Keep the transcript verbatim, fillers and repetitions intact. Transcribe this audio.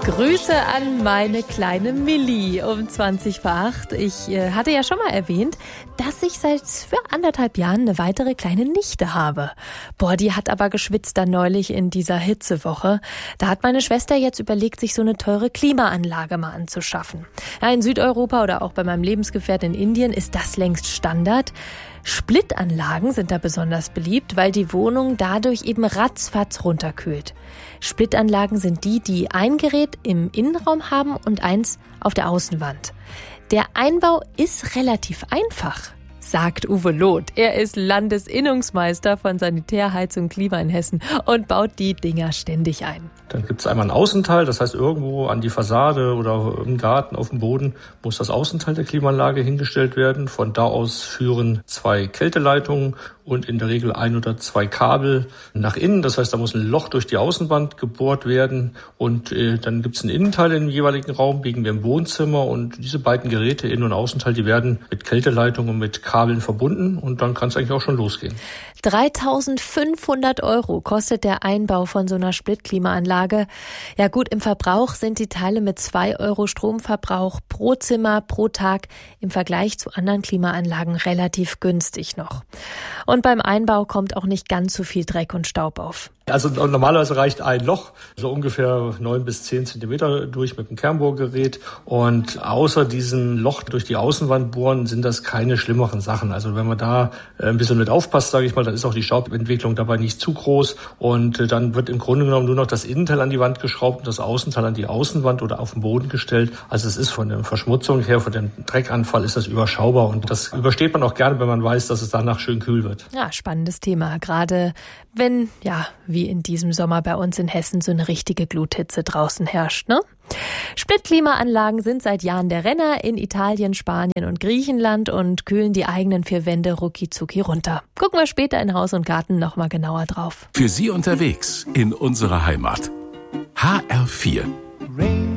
Grüße an meine kleine Milli um zwanzig vor acht. Ich äh, hatte ja schon mal erwähnt, dass ich seit für anderthalb Jahren eine weitere kleine Nichte habe. Boah, die hat aber geschwitzt dann neulich in dieser Hitzewoche. Da hat meine Schwester jetzt überlegt, sich so eine teure Klimaanlage mal anzuschaffen. Ja, in Südeuropa oder auch bei meinem Lebensgefährt in Indien ist das längst Standard. Splitanlagen sind da besonders beliebt, weil die Wohnung dadurch eben ratzfatz runterkühlt. Splitanlagen sind die, die ein Gerät im Innenraum haben und eins auf der Außenwand. Der Einbau ist relativ einfach, sagt Uwe Loth. Er ist Landesinnungsmeister von Sanitär, Heizung, Klima in Hessen und baut die Dinger ständig ein. Dann gibt es einmal einen Außenteil, das heißt irgendwo an die Fassade oder im Garten auf dem Boden muss das Außenteil der Klimaanlage hingestellt werden. Von da aus führen zwei Kälteleitungen und in der Regel ein oder zwei Kabel nach innen. Das heißt, da muss ein Loch durch die Außenwand gebohrt werden und äh, dann gibt es einen Innenteil im jeweiligen Raum, liegen wir im Wohnzimmer und diese beiden Geräte, Innen- und Außenteil, die werden mit Kälteleitungen und mit Kabeln verbunden und dann kann es eigentlich auch schon losgehen. dreitausendfünfhundert Euro kostet der Einbau von so einer Splitklimaanlage. Ja gut, im Verbrauch sind die Teile mit zwei Euro Stromverbrauch pro Zimmer pro Tag im Vergleich zu anderen Klimaanlagen relativ günstig noch. Und beim Einbau kommt auch nicht ganz so viel Dreck und Staub auf. Also normalerweise reicht ein Loch, so ungefähr neun bis zehn Zentimeter durch mit dem Kernbohrgerät. Und außer diesem Loch durch die Außenwand bohren sind das keine schlimmeren Sachen. Also wenn man da ein bisschen mit aufpasst, sage ich mal, dann ist auch die Staubentwicklung dabei nicht zu groß. Und dann wird im Grunde genommen nur noch das Innenteil an die Wand geschraubt und das Außenteil an die Außenwand oder auf den Boden gestellt. Also es ist von der Verschmutzung her, von dem Dreckanfall ist das überschaubar. Und das übersteht man auch gerne, wenn man weiß, dass es danach schön kühl wird. Ja, spannendes Thema. Gerade wenn, ja, wie in diesem Sommer bei uns in Hessen so eine richtige Gluthitze draußen herrscht, ne? Splitklimaanlagen sind seit Jahren der Renner in Italien, Spanien und Griechenland und kühlen die eigenen vier Wände rucki-zucki runter. Gucken wir später in Haus und Garten noch mal genauer drauf. Für Sie unterwegs in unserer Heimat. H R vier.